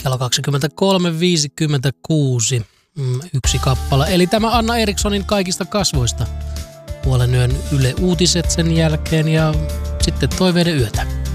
Kello 23.56. Yksi kappale. Eli tämä Anna Erikssonin Kaikista kasvoista. Puolen yön Yle Uutiset sen jälkeen ja sitten Toiveiden yötä.